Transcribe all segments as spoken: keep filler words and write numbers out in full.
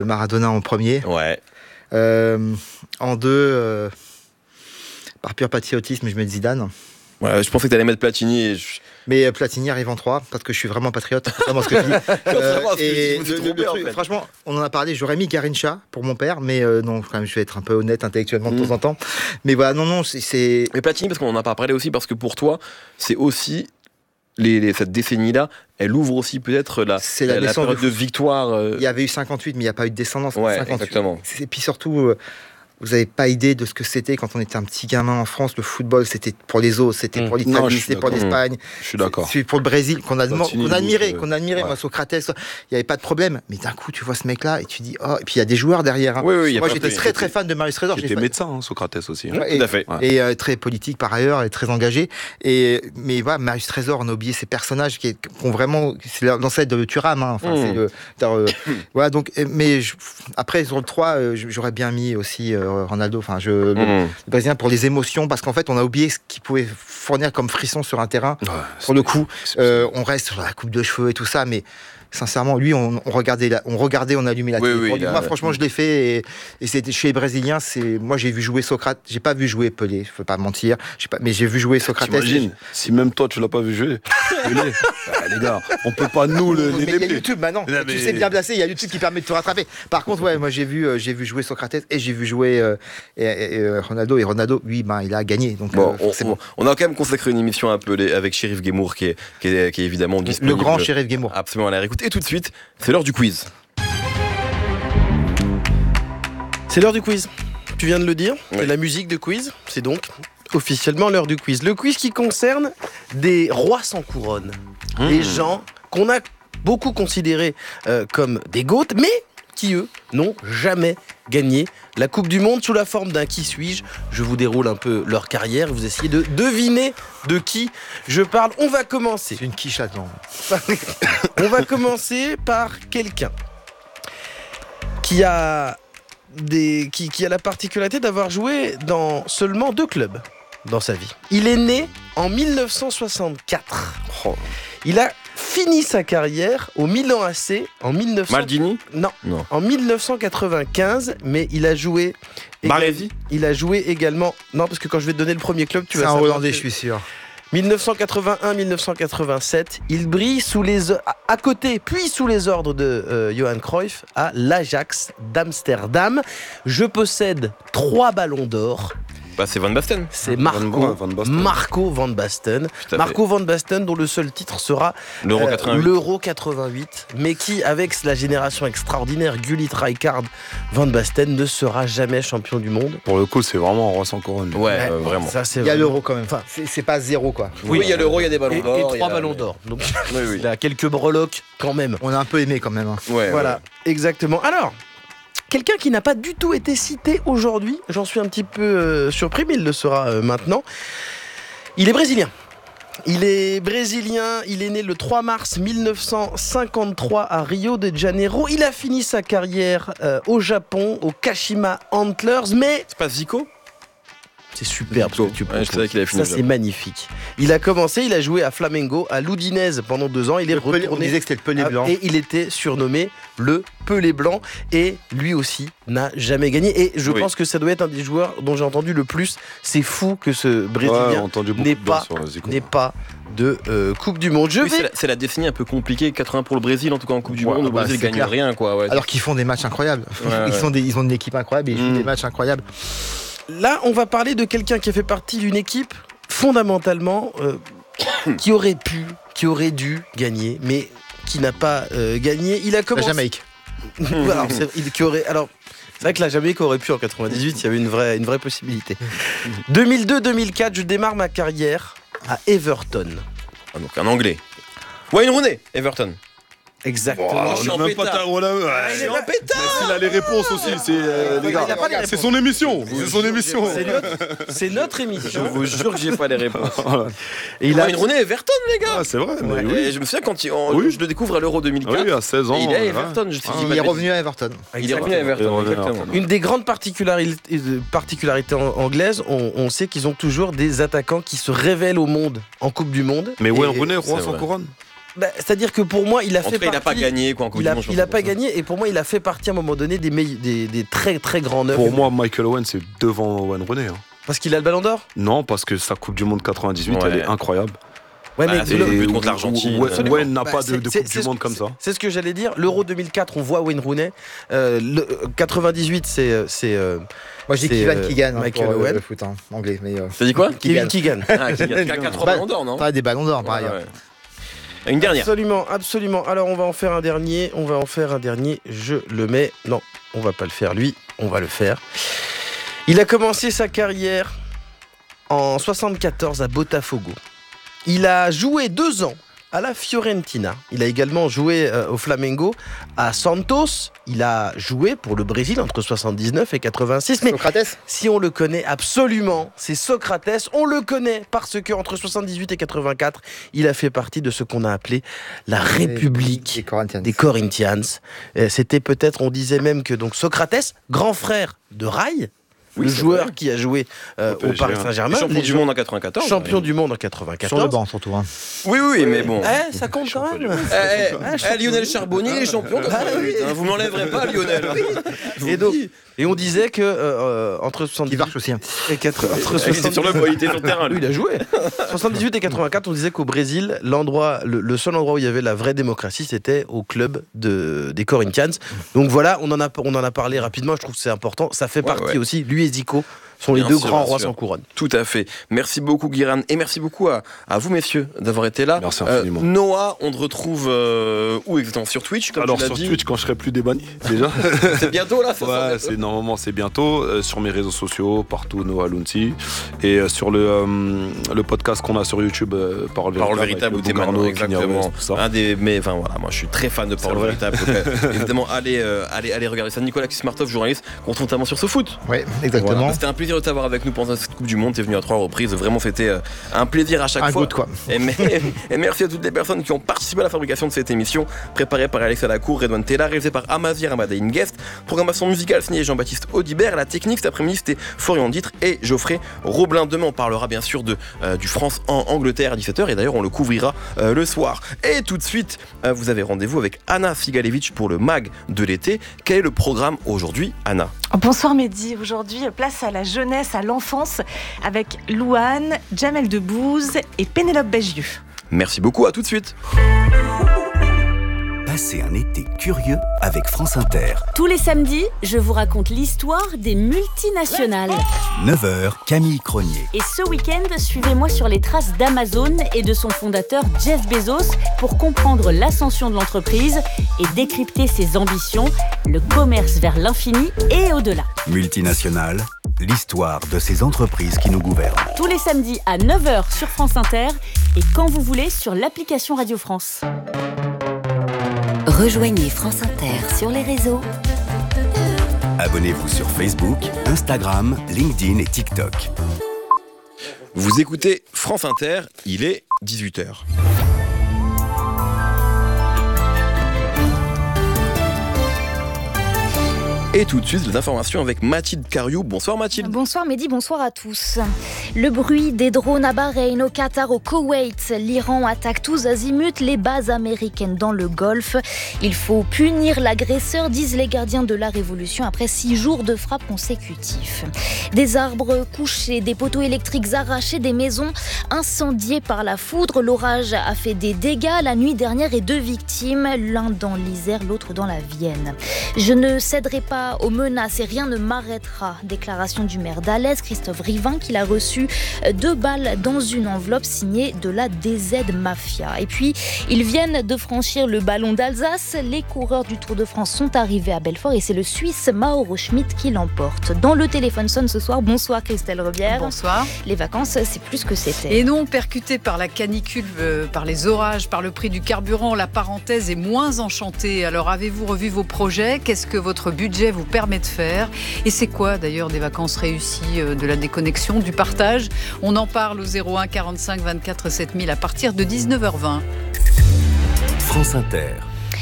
Maradona en premier. Ouais. Euh, en deux, euh, par pur patriotisme, je mets Zidane. Ouais, je pensais que t'allais mettre Platini. Et je... Mais Platini arrive en trois parce que je suis vraiment patriote. Vraiment ce que je dis. Euh, et le, le, le truc, en fait. Franchement, on en a parlé. J'aurais mis Garrincha pour mon père, mais euh, non, quand même, je vais être un peu honnête intellectuellement de mmh. temps en temps. Mais voilà, non, non, c'est. c'est... Mais Platini, parce qu'on en a pas parlé aussi, parce que pour toi, c'est aussi. Les, les, cette décennie-là, elle ouvre aussi peut-être la, c'est la, la, la période de, de victoire. Euh... Il y avait eu cinquante-huit, mais il n'y a pas eu de descendance. Ouais, cinquante-huit. exactement. Et puis surtout, euh, vous n'avez pas idée de ce que c'était quand on était un petit gamin en France. Le football, c'était pour les os, c'était mmh. pour l'Italie, c'était pour l'Espagne. Je suis d'accord. C'était pour le Brésil, qu'on, a, Platini, qu'on admirait, euh, qu'on admirait. Ouais. Moi, Socrates, il n'y avait pas de problème. Mais d'un coup, tu vois ce mec-là et tu dis, oh, et puis il y a des joueurs derrière. Hein. Oui, oui, Moi, j'étais très, très fan de Marius Trésor. J'étais médecin, hein, Socrates aussi. Hein. Ouais, et, tout à fait. Ouais. Et euh, très politique par ailleurs, et très engagé. Et, mais voilà, Marius Trésor, on a oublié ces personnages qui, qui ont vraiment. C'est l'ancêtre de Thuram. Hein. Enfin, mmh. c'est le, euh, voilà, donc, mais je, après, sur le trois, euh, j'aurais bien mis aussi euh, Ronaldo. Enfin, je. Le, mmh. le Brésilien pour les émotions, parce qu'en fait on a oublié ce qu'il pouvait fournir comme frisson sur un terrain. Ouais, pour le coup, euh, on reste sur la coupe de cheveux et tout ça, mais sincèrement, lui, on, on regardait, la, on regardait, on allumait la oui, télé. Oui, moi, là, franchement, je l'ai fait et, et c'était chez les Brésiliens. C'est moi, j'ai vu jouer Socrate. J'ai pas vu jouer Pelé. Je peux pas mentir. J'ai pas, mais j'ai vu jouer Socrate. T'imagines, et... si même toi, tu l'as pas vu jouer. Pelé. Ah, les gars, on peut pas nous le. Mais il y a YouTube maintenant. Là, mais... Tu sais bien placer. Il y a YouTube qui permet de te rattraper. Par contre, ouais, moi, j'ai vu, euh, j'ai vu jouer Socrate et j'ai vu jouer euh, et, et, et, Ronaldo. Et Ronaldo, lui, ben, il a gagné. Donc, bon, euh, on, c'est bon. on a quand même consacré une émission à Pelé avec Chérif Guémour, qui est, qui est, qui est évidemment disponible. Le grand Chérif Guémour. Absolument, à la réécoute. Et tout de suite. C'est l'heure du quiz. C'est l'heure du quiz. Tu viens de le dire, oui. C'est la musique de quiz. C'est donc officiellement l'heure du quiz. Le quiz qui concerne des rois sans couronne. Mmh. Des gens qu'on a beaucoup considérés euh, comme des goats, mais qui, eux, n'ont jamais gagné la Coupe du Monde sous la forme d'un qui suis-je. Je vous déroule un peu leur carrière et vous essayez de deviner de qui je parle. On va commencer. C'est une quiche là-dedans. On va commencer par quelqu'un qui a, des, qui, qui a la particularité d'avoir joué dans seulement deux clubs dans sa vie. Il est né en dix-neuf cent soixante-quatre. Oh. Il a fini sa carrière au Milan A C en dix-neuf cents... Maldini ? Non, non, en dix-neuf cent quatre-vingt-quinze, mais il a joué... Baresi ? Il a joué également... Non, parce que quand je vais te donner le premier club, tu C'est vas un savoir... Hollandais, que... je suis sûr. dix-neuf cent quatre-vingt-un dix-neuf cent quatre-vingt-sept, il brille sous les, à côté, puis sous les ordres de euh, Johan Cruyff à l'Ajax d'Amsterdam. Je possède trois ballons d'or. Bah, c'est Van Basten. C'est Marco Van Basten. Marco Van Basten. Marco Van Basten, dont le seul titre sera l'Euro quatre-vingt-huit. Euh, l'Euro quatre-vingt-huit, mais qui, avec la génération extraordinaire Gullit, Rijkaard, Van Basten, ne sera jamais champion du monde. Pour le coup, c'est vraiment un roi sans couronne. Ouais, ouais euh, vraiment. Ça, c'est il y a vraiment... l'Euro quand même. Enfin, c'est, c'est pas zéro, quoi. Oui, il y a l'Euro, il y a des ballons et, d'or. Et trois a... ballons d'or. Donc, oui, oui. il a quelques breloques quand même. On a un peu aimé quand même. Hein. Ouais, voilà, ouais. Exactement. Alors... Quelqu'un qui n'a pas du tout été cité aujourd'hui, j'en suis un petit peu euh, surpris, mais il le sera euh, maintenant. Il est brésilien. Il est brésilien, il est né le trois mars dix-neuf cent cinquante-trois à Rio de Janeiro. Il a fini sa carrière euh, au Japon, au Kashima Antlers, mais... C'est pas Zico ? C'est super parce que tu ouais, je savais qu'il avait fini. Ça c'est magnifique. Il a commencé, il a joué à Flamengo, à l'Udinese pendant deux ans. Il est le retourné. Pelé, on disait que c'était le Pelé blanc. Et il était surnommé le Pelé blanc. Et lui aussi n'a jamais gagné. Et je oui. pense que ça doit être un des joueurs dont j'ai entendu le plus. C'est fou que ce Brésilien ouais, n'ait pas, n'ait pas de euh, Coupe du Monde. Je oui, vais... c'est, la, c'est la décennie un peu compliquée, quatre-vingts pour le Brésil en tout cas en Coupe du ouais, Monde. Le bah, Brésil gagne clair. rien quoi. Ouais. Alors qu'ils font des matchs incroyables. Ouais, ils, ouais. Sont des, ils ont une équipe incroyable et ils jouent mmh. des matchs incroyables. Là, on va parler de quelqu'un qui a fait partie d'une équipe fondamentalement euh, qui aurait pu, qui aurait dû gagner, mais qui n'a pas euh, gagné. Il a commencé. La Jamaïque. alors, c'est, il, qui aurait, alors, c'est vrai que la Jamaïque aurait pu en quatre-vingt-dix-huit. Il y avait une vraie, une vraie possibilité. deux mille deux deux mille quatre, je démarre ma carrière à Everton. Ah, donc un Anglais. Wayne Rooney, Everton. Exactement. Oh, on n'a même pas ta... voilà, ouais. ah, il est un pétard. Il a les réponses aussi, c'est euh, les gars. C'est son émission. C'est son émission. C'est notre, c'est notre émission. Je vous jure que j'ai pas les réponses. Et il a Wayne Rooney Everton les gars. Ah, c'est vrai. Ouais. Oui. Et je me souviens quand il, on, oui. je le découvre à l'Euro deux mille quatre. Oui, à seize ans. Et il est à Everton. Je sais, ah, il est revenu à Everton. Il est revenu à Everton. Exactement. Une des grandes particularités, particularités anglaises, on, on sait qu'ils ont toujours des attaquants qui se révèlent au monde en Coupe du Monde. Mais Wayne Rooney, roi sans couronne. bah, c'est-à-dire que pour moi, il a En fait tout cas, il partie... n'a pas gagné, quoi, en Coupe Il du a, Monde, je il pense a pas que ça. gagné, et pour moi, il a fait partie à un moment donné des, meille- des, des très très grands neufs. Pour moi, Michael Owen, c'est devant Wayne Rooney. Hein. Parce qu'il a le ballon d'or. Non, parce que sa Coupe du Monde quatre-vingt-dix-huit, Ouais. elle est incroyable. Ouais, Bah, mais c'est le- le but Et contre l'Argentine. Wayne Absolument. Wayne n'a Bah, pas c'est- de, de c'est- Coupe c'est du Monde ce- comme ça. C'est ce que j'allais dire. L'Euro deux mille quatre, on voit Wayne Rooney. Euh, le quatre-vingt-dix-huit, c'est c'est euh, Moi, je dis C'est, Keegan euh, Keegan hein, Michael pour euh, Owen. le foot hein, anglais. Mais, euh, T'as dit quoi Kevin Keegan. Ah, qui a quatre Bah, ballons d'or, non pas des ballons d'or, par Ouais, ailleurs. ouais. Une dernière. Absolument, absolument. Alors on va en faire un dernier. On va en faire un dernier. Je le mets. Non, on va pas le faire lui. On va le faire. Il a commencé sa carrière en soixante-quatorze à Botafogo. Il a joué deux ans à la Fiorentina. Il a également joué euh, au Flamengo, à Santos. Il a joué pour le Brésil entre soixante-dix-neuf et quatre-vingt-six. Mais Socrates si on le connaît absolument, c'est Socrates. On le connaît parce que entre soixante-dix-huit et quatre-vingt-quatre, il a fait partie de ce qu'on a appelé la République des Corinthians. des Corinthians. Euh, C'était peut-être, on disait même que donc Socrates, grand frère de Rai, Oui, le c'est joueur vrai. qui a joué euh, Au au P S G, Paris hein. Saint-Germain, Champion les du jou- monde en quatre-vingt-quatorze. champion du monde en Sur quatre-vingt-quatorze. le banc, surtout. Hein. Oui, oui, mais bon. Eh, ça compte quand même. Eh, eh, Ah, eh, Lionel Charbonnier, il est champion. Ah, oui. Hein, vous m'enlèverez pas, Lionel. Je vous Et le donc, dis. et on disait que euh, euh, entre Qui soixante-dix-huit marche aussi. hein. et quatre- entre Il était sur le il était sur le terrain. Lui, lui. il a joué. soixante-dix-huit et quatre-vingt-quatre, on disait qu'au Brésil, l'endroit, le, le seul endroit où il y avait la vraie démocratie, c'était au club de, des Corinthians. Donc voilà, on en a, on en a parlé rapidement. Je trouve que c'est important. Ça fait Ouais, partie ouais. aussi. Lui et Zico sont les Bien deux sûr, grands bien rois sûr. sans couronne. Tout à fait. Merci beaucoup, Guiran. Et merci beaucoup à, à vous, messieurs, d'avoir été là. Merci Euh, infiniment. Noah, on te retrouve euh, où exactement? Sur Twitch, comme Alors tu l'as sur dit. Twitch, quand je serai plus débanni, déjà. C'est bientôt là, ça Ouais, sort c'est bientôt. normalement c'est bientôt euh, sur mes réseaux sociaux, partout Noah Lunti, et euh, sur le euh, le podcast qu'on a sur YouTube, euh, Parole Parole véritable, véritable, où avec t'es le maintenant, Bougarno, Kanye exactement. West, tout ça. Un des, mais enfin voilà, moi je suis très fan de Parole vrai. véritable. Donc, euh, évidemment, allez, euh, allez, allez regarder ça. Nicolas Kismartov, journaliste, qu'on trouve notamment sur ce foot. Oui, exactement. Voilà. C'était un plaisir de t'avoir avec nous pendant cette Coupe du Monde. T'es venu à trois reprises. Vraiment, c'était euh, un plaisir à chaque Un fois. goût de quoi. Et, mais- et merci à toutes les personnes qui ont participé à la fabrication de cette émission, préparée par Alexa Lacour, Redouane Tella, réalisée par Amazir Amadaïn Guest. Programmation musicale signée Jean-Baptiste Audibert. La technique cet après-midi, c'était Florian Ditre et Geoffrey Roblin. Demain, on parlera bien sûr de, euh, du France en Angleterre à dix-sept heures. Et d'ailleurs, on le couvrira euh, le soir. Et tout de suite, euh, vous avez rendez-vous avec Anna Figalevich pour le mag de l'été. Quel est le programme aujourd'hui, Anna? Bonsoir Mehdi, aujourd'hui place à la jeunesse, à l'enfance avec Louane, Jamel Debbouze et Pénélope Bagieux. Merci beaucoup, à tout de suite. Passez un été curieux avec France Inter. Tous les samedis, je vous raconte l'histoire des multinationales. neuf heures, Camille Cronier. Et ce week-end, suivez-moi sur les traces d'Amazon et de son fondateur Jeff Bezos pour comprendre l'ascension de l'entreprise et décrypter ses ambitions, le commerce vers l'infini et au-delà. Multinationale, l'histoire de ces entreprises qui nous gouvernent. Tous les samedis à neuf heures sur France Inter et quand vous voulez sur l'application Radio France. Rejoignez France Inter sur les réseaux. Abonnez-vous sur Facebook, Instagram, LinkedIn et TikTok. Vous écoutez France Inter, il est dix-huit heures. Et tout de suite, les informations avec Mathilde Cariou. Bonsoir Mathilde. Bonsoir Mehdi, bonsoir à tous. Le bruit des drones à Bahreïn, au Qatar, au Koweït. L'Iran attaque tous azimuts les bases américaines dans le Golfe. Il faut punir l'agresseur, disent les gardiens de la Révolution, après six jours de frappes consécutifs. Des arbres couchés, des poteaux électriques arrachés, des maisons incendiées par la foudre. L'orage a fait des dégâts la nuit dernière et deux victimes, l'un dans l'Isère, l'autre dans la Vienne. Je ne céderai pas aux menaces et rien ne m'arrêtera. Déclaration du maire d'Alès, Christophe Rivin, qu'il a reçu deux balles dans une enveloppe signée de la D Z Mafia. Et puis, ils viennent de franchir le ballon d'Alsace. Les coureurs du Tour de France sont arrivés à Belfort et c'est le Suisse Mauro Schmidt qui l'emporte. Dans le téléphone sonne ce soir. Bonsoir Christelle Rebière. Bonsoir. Les vacances, c'est plus que c'était. Et non, percuté par la canicule, euh, par les orages, par le prix du carburant, la parenthèse est moins enchantée. Alors avez-vous revu vos projets? Qu'est-ce que votre budget vous permet de faire? Et c'est quoi d'ailleurs des vacances réussies, euh, de la déconnexion, du partage? On en parle au zéro un quarante-cinq vingt-quatre sept mille à partir de dix-neuf heures vingt. France Inter.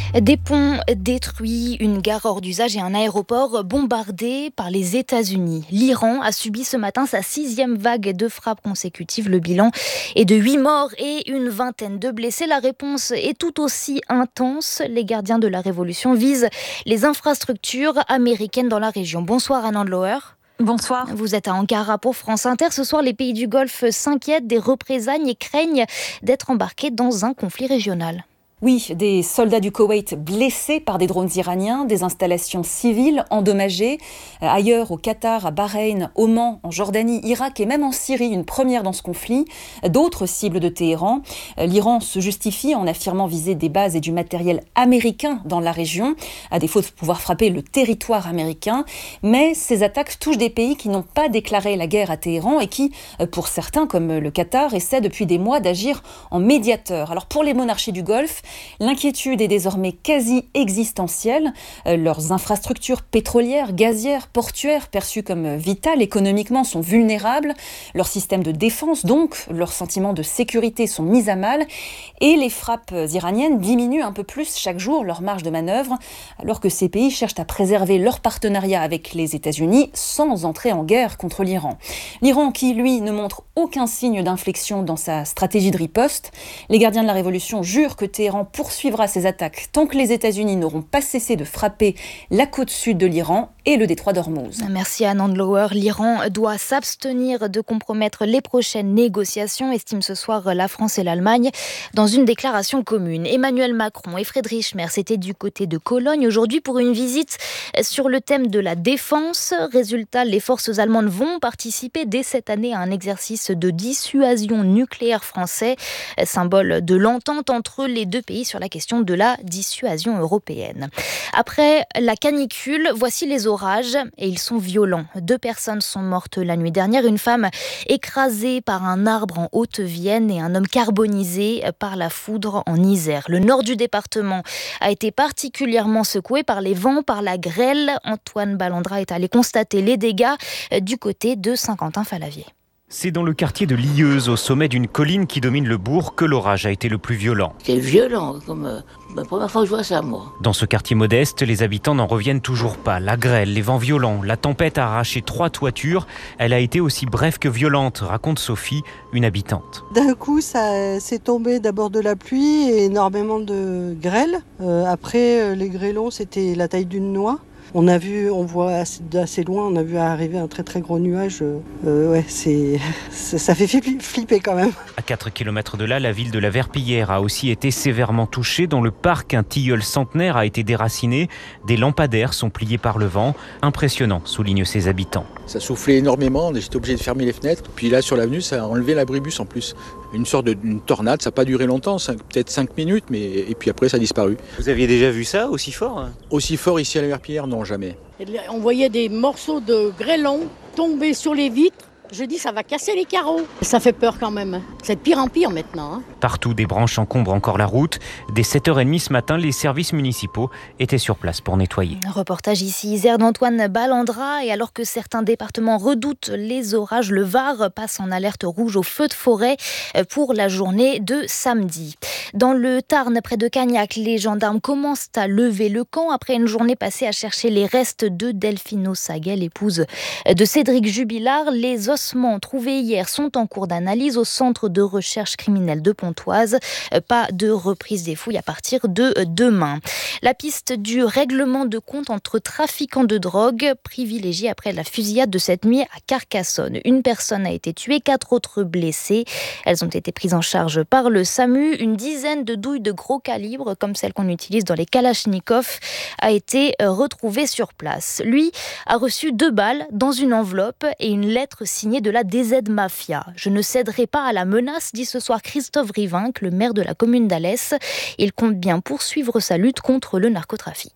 Des ponts détruits, une gare hors d'usage et un aéroport bombardé par les États-Unis. L'Iran a subi ce matin sa sixième vague de frappes consécutives. Le bilan est de huit morts et une vingtaine de blessés. La réponse est tout aussi intense. Les gardiens de la révolution visent les infrastructures américaines dans la région. Bonsoir Anand Lower. Bonsoir. Vous êtes à Ankara pour France Inter. Ce soir, les pays du Golfe s'inquiètent des représailles et craignent d'être embarqués dans un conflit régional. Oui, des soldats du Koweït blessés par des drones iraniens, des installations civiles endommagées. Ailleurs, au Qatar, à Bahreïn, Oman, en Jordanie, Irak et même en Syrie, une première dans ce conflit. D'autres cibles de Téhéran. L'Iran se justifie en affirmant viser des bases et du matériel américain dans la région, à défaut de pouvoir frapper le territoire américain. Mais ces attaques touchent des pays qui n'ont pas déclaré la guerre à Téhéran et qui, pour certains, comme le Qatar, essaient depuis des mois d'agir en médiateur. Alors pour les monarchies du Golfe, l'inquiétude est désormais quasi existentielle. Euh, leurs infrastructures pétrolières, gazières, portuaires, perçues comme vitales économiquement, sont vulnérables. Leurs systèmes de défense, donc, leurs sentiments de sécurité sont mis à mal. Et les frappes iraniennes diminuent un peu plus chaque jour leur marge de manœuvre, alors que ces pays cherchent à préserver leur partenariat avec les États-Unis sans entrer en guerre contre l'Iran. L'Iran qui, lui, ne montre aucun signe d'inflexion dans sa stratégie de riposte. Les gardiens de la révolution jurent que Téhéran poursuivra ses attaques tant que les États-Unis n'auront pas cessé de frapper la côte sud de l'Iran et le détroit d'Ormuz. Merci Anand Lower. L'Iran doit s'abstenir de compromettre les prochaines négociations, estiment ce soir la France et l'Allemagne dans une déclaration commune. Emmanuel Macron et Friedrich Merz étaient du côté de Cologne aujourd'hui pour une visite sur le thème de la défense. Résultat, les forces allemandes vont participer dès cette année à un exercice de dissuasion nucléaire français, symbole de l'entente entre les deux pays sur la question de la dissuasion européenne. Après la canicule, voici les orages et ils sont violents. Deux personnes sont mortes la nuit dernière, une femme écrasée par un arbre en Haute-Vienne et un homme carbonisé par la foudre en Isère. Le nord du département a été particulièrement secoué par les vents, par la grêle. Antoine Ballandra est allé constater les dégâts du côté de Saint-Quentin-Fallavier. C'est dans le quartier de Lilleuse, au sommet d'une colline qui domine le bourg, que l'orage a été le plus violent. C'est violent, comme euh, la première fois que je vois ça, moi. Dans ce quartier modeste, les habitants n'en reviennent toujours pas. La grêle, les vents violents, la tempête a arraché trois toitures. Elle a été aussi brève que violente, raconte Sophie, une habitante. D'un coup, ça s'est tombé d'abord de la pluie et énormément de grêle. Euh, après, euh, les grêlons, c'était la taille d'une noix. On a vu, on voit assez, assez loin, on a vu arriver un très très gros nuage. Euh, ouais, c'est, ça fait flipper quand même. À quatre kilomètres de là, la ville de la Verpillière a aussi été sévèrement touchée. Dans le parc, un tilleul centenaire a été déraciné. Des lampadaires sont pliés par le vent. Impressionnant, soulignent ses habitants. Ça soufflait énormément, j'étais obligé de fermer les fenêtres. Puis là, sur l'avenue, ça a enlevé l'abribus en plus. Une sorte de une tornade, ça n'a pas duré longtemps, cinq, peut-être cinq minutes, mais et puis après, ça a disparu. Vous aviez déjà vu ça aussi fort hein? Aussi fort ici à la Verpillière, non, jamais. On voyait des morceaux de grêlon tomber sur les vitres. Je dis, ça va casser les carreaux. Ça fait peur quand même. C'est de pire en pire maintenant. Hein. Partout, des branches encombrent encore la route. Dès sept heures trente ce matin, les services municipaux étaient sur place pour nettoyer. Reportage ici, Isère d'Antoine Ballandra. Et alors que certains départements redoutent les orages, le Var passe en alerte rouge au feu de forêt pour la journée de samedi. Dans le Tarn, près de Cagnac, les gendarmes commencent à lever le camp après une journée passée à chercher les restes de Delphino Saguet, l'épouse de Cédric Jubilard. Les ossements trouvés hier sont en cours d'analyse au centre de recherche criminelle de Pontoise. Pas de reprise des fouilles à partir de demain. La piste du règlement de compte entre trafiquants de drogue privilégiée après la fusillade de cette nuit à Carcassonne. Une personne a été tuée, quatre autres blessées. Elles ont été prises en charge par le SAMU. Une dizaine de douilles de gros calibre, comme celles qu'on utilise dans les Kalachnikov, a été retrouvée sur place. Lui a reçu deux balles dans une enveloppe et une lettre signée de la D Z Mafia. Je ne céderai pas à la menace, dit ce soir Christophe Rivinc, le maire de la commune d'Alès. Il compte bien poursuivre sa lutte contre le narcotrafic.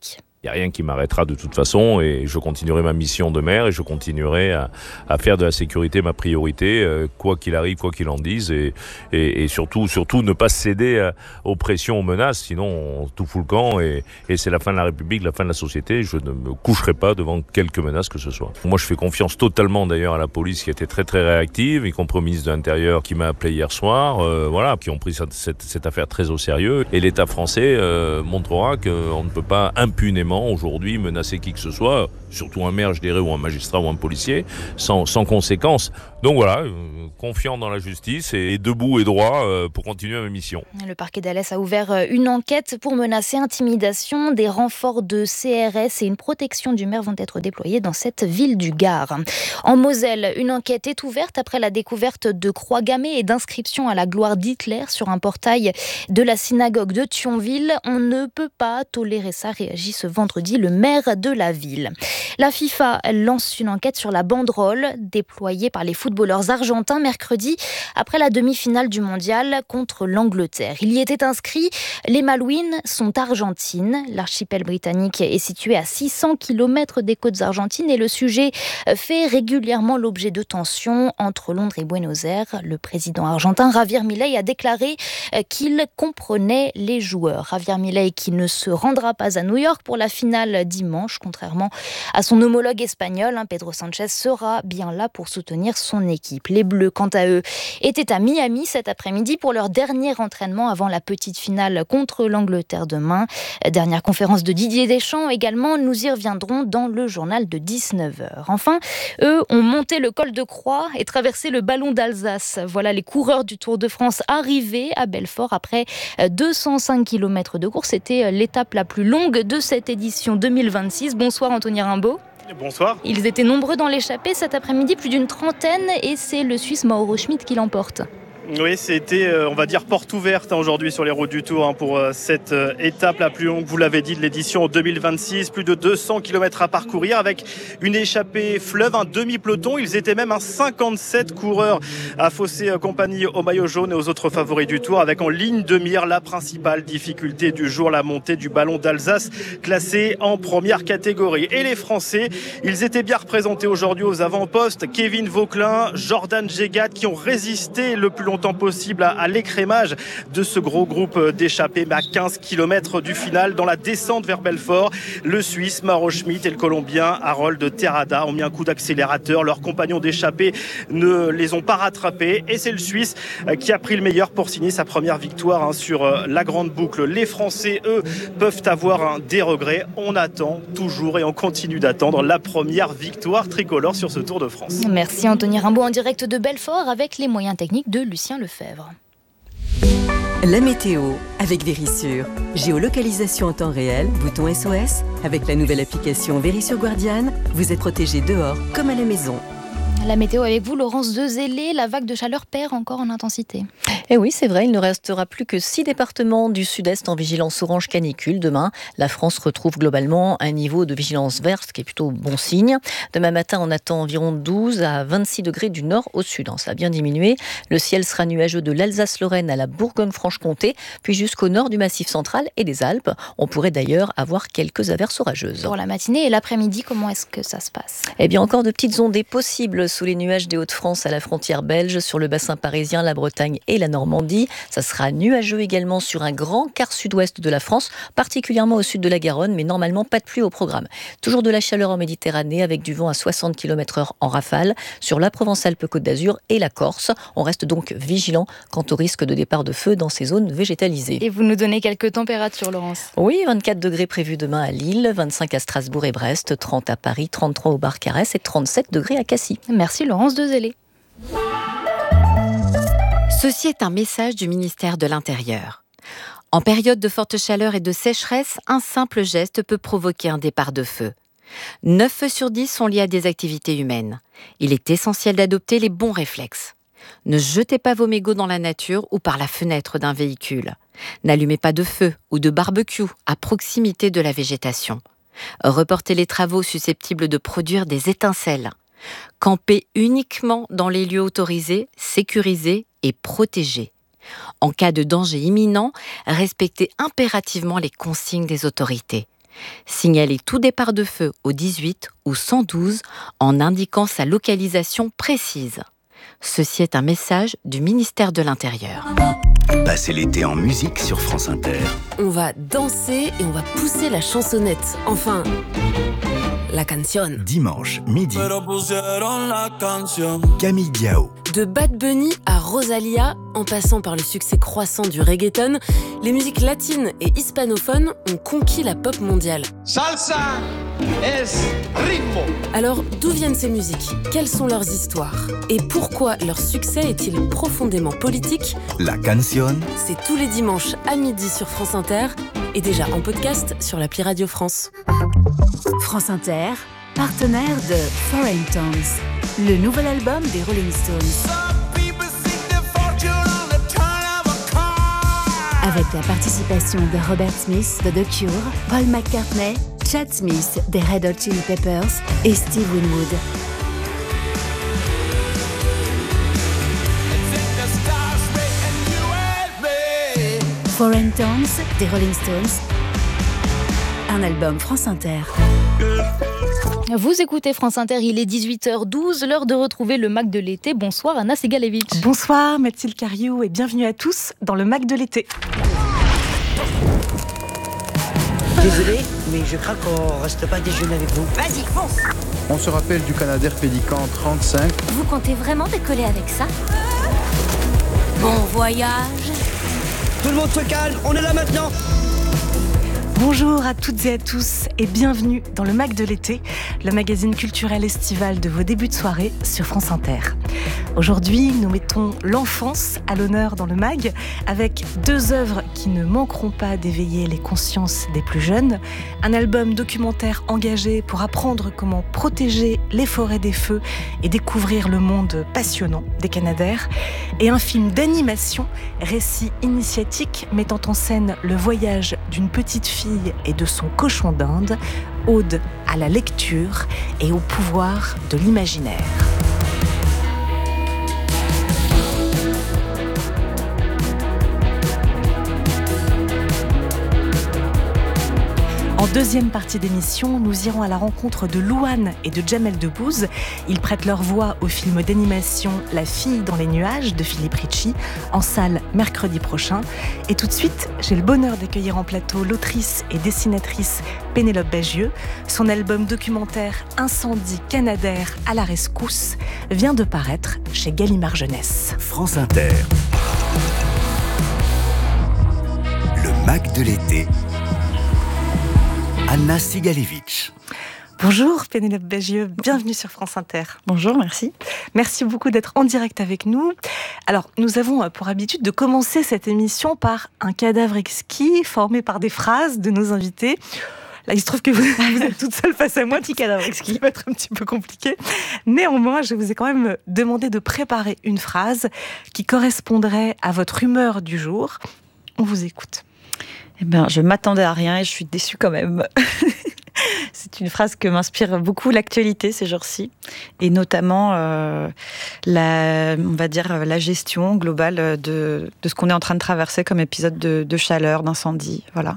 Il n'y a rien qui m'arrêtera de toute façon et je continuerai ma mission de maire et je continuerai à, à faire de la sécurité ma priorité, euh, quoi qu'il arrive, quoi qu'il en dise et, et, et surtout, surtout ne pas céder à, aux pressions, aux menaces, sinon on tout fout le camp et, et c'est la fin de la République, la fin de la société. Je ne me coucherai pas devant quelque menace que ce soit. Moi je fais confiance totalement d'ailleurs à la police qui a été très très réactive, y compris au ministre de l'Intérieur qui m'a appelé hier soir, euh, voilà, qui ont pris cette, cette, cette affaire très au sérieux et l'État français euh, montrera qu'on ne peut pas impunément aujourd'hui menacer qui que ce soit, surtout un maire je dirais ou un magistrat ou un policier, sans, sans conséquence. Donc voilà, euh, confiant dans la justice et, et debout et droit euh, pour continuer ma mission. Le parquet d'Alès a ouvert une enquête pour menacer, intimidation. Des renforts de C R S et une protection du maire vont être déployés dans cette ville du Gard. En Moselle, une enquête est ouverte après la découverte de croix gammées et d'inscriptions à la gloire d'Hitler sur un portail de la synagogue de Thionville. On ne peut pas tolérer ça, réagit ce vendredi le maire de la ville. La FIFA lance une enquête sur la banderole déployée par les footballeurs argentins mercredi après la demi-finale du mondial contre l'Angleterre. Il y était inscrit « Les Malouines sont argentines ». L'archipel britannique est situé à six cents kilomètres des côtes argentines et le sujet fait régulièrement l'objet de tensions entre Londres et Buenos Aires. Le président argentin Javier Milei a déclaré qu'il comprenait les joueurs. Javier Milei qui ne se rendra pas à New York pour la finale dimanche, contrairement à son homologue espagnol. Pedro Sanchez sera bien là pour soutenir son équipe. Les Bleus, quant à eux, étaient à Miami cet après-midi pour leur dernier entraînement avant la petite finale contre l'Angleterre demain. Dernière conférence de Didier Deschamps également, nous y reviendrons dans le journal de dix-neuf heures. Enfin, eux ont monté le col de Croix et traversé le ballon d'Alsace. Voilà les coureurs du Tour de France arrivés à Belfort après deux cent cinq kilomètres de course. C'était l'étape la plus longue de cette édition deux mille vingt-six. Bonsoir Anthony Rimbaud. Bonsoir. Ils étaient nombreux dans l'échappée cet après-midi, plus d'une trentaine, et c'est le Suisse Mauro Schmid qui l'emporte. Oui, c'était, euh, on va dire, porte ouverte hein, aujourd'hui sur les routes du Tour hein, pour euh, cette euh, étape la plus longue, vous l'avez dit, de l'édition deux mille vingt-six. Plus de deux cents kilomètres à parcourir avec une échappée fleuve, un demi-peloton. Ils étaient même un cinquante-sept coureurs à fausser euh, compagnie au maillot jaune et aux autres favoris du Tour, avec en ligne de mire la principale difficulté du jour, la montée du ballon d'Alsace, classé en première catégorie. Et les Français, ils étaient bien représentés aujourd'hui aux avant-postes. Kevin Vauquelin, Jordan Gégat qui ont résisté le plus longtemps temps possible à, à l'écrémage de ce gros groupe d'échappés, mais à quinze kilomètres du final, dans la descente vers Belfort, le Suisse Mauro Schmid et le Colombien Harold Terrada ont mis un coup d'accélérateur. Leurs compagnons d'échappée ne les ont pas rattrapés et c'est le Suisse qui a pris le meilleur pour signer sa première victoire hein, sur la grande boucle. Les Français, eux, peuvent avoir hein, des regrets. On attend toujours et on continue d'attendre la première victoire tricolore sur ce Tour de France. Merci Anthony Rimbaud en direct de Belfort avec les moyens techniques de Lucien Lefebvre. La météo avec Vérissure. Géolocalisation en temps réel, bouton S O S. Avec la nouvelle application Vérissure Guardiane, vous êtes protégé dehors comme à la maison. La météo avec vous, Laurence Dezellé. La vague de chaleur perd encore en intensité. Et oui, c'est vrai, il ne restera plus que six départements du sud-est en vigilance orange canicule. Demain, la France retrouve globalement un niveau de vigilance verte, ce qui est plutôt bon signe. Demain matin, on attend environ douze à vingt-six degrés du nord au sud. Ça a bien diminué. Le ciel sera nuageux de l'Alsace-Lorraine à la Bourgogne-Franche-Comté, puis jusqu'au nord du Massif central et des Alpes. On pourrait d'ailleurs avoir quelques averses orageuses. Pour la matinée et l'après-midi, comment est-ce que ça se passe ? Eh bien, encore de petites ondées possibles sous les nuages des Hauts-de-France à la frontière belge, sur le bassin parisien, la Bretagne et la Normandie. Ça sera nuageux également sur un grand quart sud-ouest de la France, particulièrement au sud de la Garonne, mais normalement pas de pluie au programme. Toujours de la chaleur en Méditerranée avec du vent à soixante kilomètres heure en rafale sur la Provence-Alpes-Côte d'Azur et la Corse. On reste donc vigilant quant au risque de départ de feu dans ces zones végétalisées. Et vous nous donnez quelques températures, Laurence ? Oui, vingt-quatre degrés prévus demain à Lille, vingt-cinq à Strasbourg et Brest, trente à Paris, trente-trois au Barcarès et trente-sept degrés à Cassis. Merci Laurence Dezellé. Ceci est un message du ministère de l'Intérieur. En période de forte chaleur et de sécheresse, un simple geste peut provoquer un départ de feu. neuf feux sur dix sont liés à des activités humaines. Il est essentiel d'adopter les bons réflexes. Ne jetez pas vos mégots dans la nature ou par la fenêtre d'un véhicule. N'allumez pas de feu ou de barbecue à proximité de la végétation. Reportez les travaux susceptibles de produire des étincelles. Campez uniquement dans les lieux autorisés, sécurisés et protégés. En cas de danger imminent, respectez impérativement les consignes des autorités. Signalez tout départ de feu au dix-huit ou cent douze en indiquant sa localisation précise. Ceci est un message du ministère de l'Intérieur. Passez l'été en musique sur France Inter. On va danser et on va pousser la chansonnette. Enfin, la canción. Dimanche, midi. Camille Diao. De Bad Bunny à Rosalia, en passant par le succès croissant du reggaeton, les musiques latines et hispanophones ont conquis la pop mondiale. Salsa es ritmo. Alors, d'où viennent ces musiques? Quelles sont leurs histoires? Et pourquoi leur succès est-il profondément politique? La canción. C'est tous les dimanches à midi sur France Inter et déjà en podcast sur l'appli Radio France. France Inter, partenaire de Foreign Tones, le nouvel album des Rolling Stones. Avec la participation de Robert Smith de The Cure, Paul McCartney, Chad Smith des Red Hot Chili Peppers et Steve Winwood. Foreign Tones des Rolling Stones, un album France Inter. Vous écoutez France Inter, il est dix-huit heures douze, l'heure de retrouver le Mac de l'été. Bonsoir Anna Segalevitch. Bonsoir Mathilde Cariou et bienvenue à tous dans le Mac de l'été. Désolé, mais je crains qu'on reste pas déjeuner avec vous. Vas-y, fonce! On se rappelle du Canadair Pélican trente-cinq. Vous comptez vraiment décoller avec ça? Bon voyage! Tout le monde se calme, on est là maintenant! Bonjour à toutes et à tous et bienvenue dans le Mac de l'été, le magazine culturel estival de vos débuts de soirée sur France Inter. Aujourd'hui, nous mettons l'enfance à l'honneur dans le Mag avec deux œuvres qui ne manqueront pas d'éveiller les consciences des plus jeunes, un album documentaire engagé pour apprendre comment protéger les forêts des feux et découvrir le monde passionnant des Canadaires, et un film d'animation, récit initiatique mettant en scène le voyage d'une petite fille et de son cochon d'Inde, ode à la lecture et au pouvoir de l'imaginaire. En deuxième partie d'émission, nous irons à la rencontre de Louane et de Jamel Debbouze. Ils prêtent leur voix au film d'animation La fille dans les nuages de Philippe Ricci, en salle mercredi prochain. Et tout de suite, j'ai le bonheur d'accueillir en plateau l'autrice et dessinatrice Pénélope Bagieux. Son album documentaire Incendie Canadair à la rescousse vient de paraître chez Gallimard Jeunesse. France Inter. Le Mac de l'été. Anna Segalevitch. Bonjour Pénélope Bagieux, bienvenue sur France Inter. Bonjour, merci. Merci beaucoup d'être en direct avec nous. Alors, nous avons pour habitude de commencer cette émission par un cadavre exquis formé par des phrases de nos invités. Là, il se trouve que vous, vous êtes toute seule face à moi, petit cadavre exquis, va être un petit peu compliqué. Néanmoins, je vous ai quand même demandé de préparer une phrase qui correspondrait à votre humeur du jour. On vous écoute. Eh ben, je m'attendais à rien et je suis déçue quand même. C'est une phrase que m'inspire beaucoup l'actualité ces jours-ci, et notamment euh, la, on va dire, la gestion globale de, de ce qu'on est en train de traverser comme épisode de, de chaleur, d'incendie. Voilà.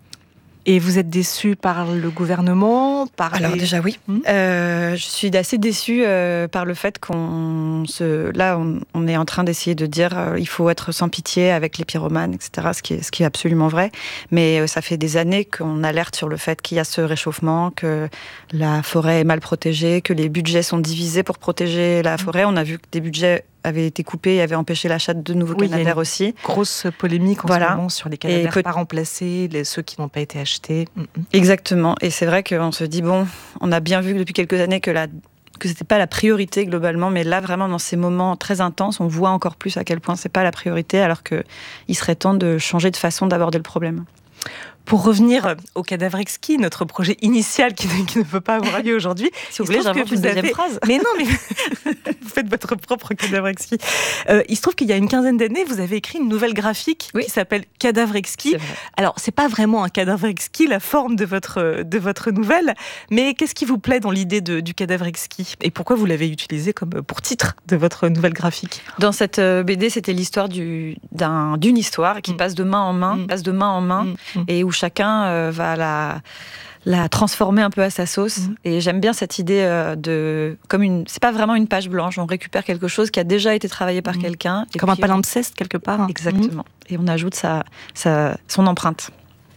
Et vous êtes déçue par le gouvernement, par Alors les... déjà oui, mmh. euh, je suis assez déçue euh, par le fait qu'on se, là on, on est en train d'essayer de dire euh, il faut être sans pitié avec les pyromanes, et cetera. Ce qui est, ce qui est absolument vrai, mais euh, ça fait des années qu'on alerte sur le fait qu'il y a ce réchauffement, que la forêt est mal protégée, que les budgets sont divisés pour protéger la forêt. On a vu que des budgets avaient été coupés et avaient empêché l'achat de nouveaux oui, canadaires aussi. Grosse polémique en voilà. ce moment sur les canadaires peut... pas remplacés, les, ceux qui n'ont pas été achetés. Exactement. Et c'est vrai qu'on se dit, bon, on a bien vu depuis quelques années que, la, que c'était pas la priorité globalement, mais là, vraiment, dans ces moments très intenses, on voit encore plus à quel point c'est pas la priorité, alors qu'il serait temps de changer de façon d'aborder le problème. Pour revenir au cadavre exquis, notre projet initial qui ne, qui ne peut pas avoir lieu aujourd'hui. Si vous voulez, j'invente une deuxième avez... phrase. Mais non, mais vous faites votre propre cadavre exquis. Euh, il se trouve qu'il y a une quinzaine d'années, vous avez écrit une nouvelle graphique oui. qui s'appelle Cadavre exquis. Alors, c'est pas vraiment un cadavre exquis, la forme de votre, de votre nouvelle, mais qu'est-ce qui vous plaît dans l'idée de, du cadavre exquis? Et pourquoi vous l'avez utilisé comme pour titre de votre nouvelle graphique? Dans cette B D, c'était l'histoire du, d'un, d'une histoire qui mmh. passe de main en main, mmh. passe de main en main, mmh. et où chacun euh, va la la transformer un peu à sa sauce. Mmh. Et j'aime bien cette idée euh, de comme une c'est pas vraiment une page blanche, on récupère quelque chose qui a déjà été travaillé par mmh. quelqu'un et comme un palimpseste quelque part. Hein. Exactement. Mmh. Et on ajoute sa, sa son empreinte.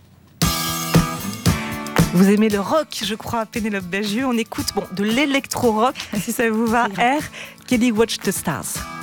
Vous aimez le rock, je crois, Pénélope Bagieux. On écoute bon, de l'électro-rock, si ça vous va. R. Kelly Watch the Stars.